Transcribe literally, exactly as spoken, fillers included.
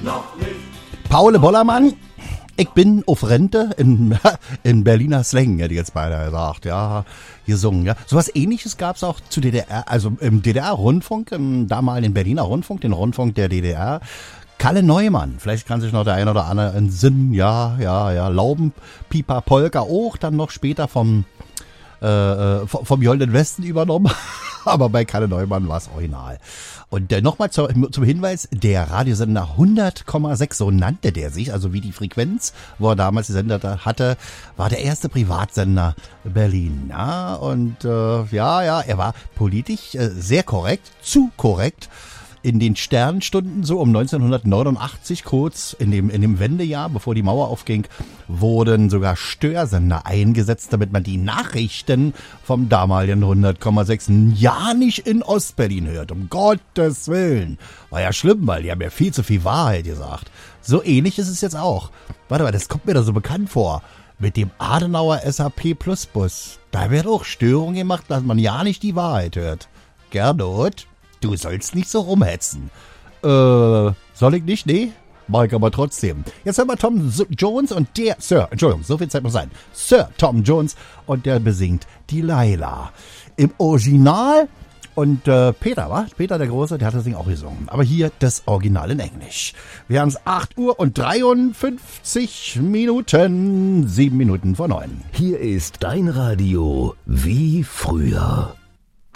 Paul Bollermann, ich bin auf Rente in, in Berliner Slang, hätte ich jetzt beinahe gesagt, ja, gesungen, ja. Sowas Ähnliches gab es auch zu D D R, also im D D R-Rundfunk, im damaligen Berliner Rundfunk, den Rundfunk der D D R. Kalle Neumann, vielleicht kann sich noch der eine oder andere entsinnen, ja, ja, ja, Lauben, Pieper, Polka auch, dann noch später vom, äh, vom Goldenen Westen übernommen, aber bei Kalle Neumann war es original. Und äh, nochmal zu, zum Hinweis, der Radiosender hundert Komma sechs, so nannte der sich, also wie die Frequenz, wo er damals gesendet hatte, war der erste Privatsender Berlin. Ja, und äh, ja, ja, er war politisch äh, sehr korrekt, zu korrekt. In den Sternstunden, so um neunzehnhundertneunundachtzig, kurz in dem, in dem Wendejahr, bevor die Mauer aufging, wurden sogar Störsender eingesetzt, damit man die Nachrichten vom damaligen hundert Komma sechs ja nicht in Ostberlin hört. Um Gottes Willen. War ja schlimm, weil die haben ja viel zu viel Wahrheit gesagt. So ähnlich ist es jetzt auch. Warte mal, das kommt mir da so bekannt vor. Mit dem Adenauer S A P Plus Bus. Da wird auch Störung gemacht, dass man ja nicht die Wahrheit hört. Gernot? Du sollst nicht so rumhetzen. Äh, soll ich nicht? Nee? Mach ich aber trotzdem. Jetzt hören wir Tom Jones und der... Sir, Entschuldigung, so viel Zeit muss sein. Sir Tom Jones und der besingt die Laila. Im Original und äh, Peter, wa? Peter der Große, der hat das Ding auch gesungen. Aber hier das Original in Englisch. Wir haben es acht Uhr und dreiundfünfzig Minuten, sieben Minuten vor neun. Hier ist dein Radio wie früher.